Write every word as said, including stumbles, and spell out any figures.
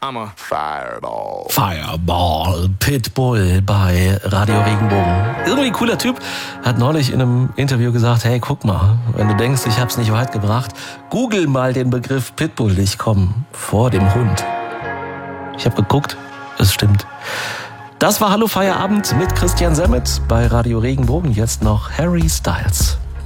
I'm a Fireball. Fireball, Pitbull bei Radio Regenbogen. Irgendwie cooler Typ, hat neulich in einem Interview gesagt, hey, guck mal, wenn du denkst, ich hab's nicht weit gebracht, google mal den Begriff Pitbull, ich komm vor dem Hund. Ich habe geguckt, es stimmt. Das war Hallo Feierabend mit Christian Semmet bei Radio Regenbogen. Jetzt noch Harry Styles.